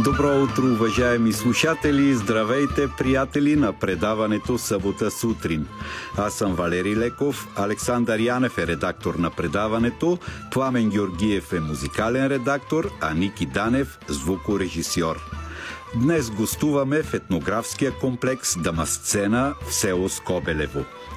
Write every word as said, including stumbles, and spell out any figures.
Добро утро, уважаеми слушатели! Здравейте, приятели на предаването Събота сутрин. Аз съм Валери Леков, Александър Янев е редактор на предаването, Пламен Георгиев е музикален редактор, а Ники Данев – звукорежисьор. Днес гостуваме в етнографския комплекс Дамасцена в село Скобелево.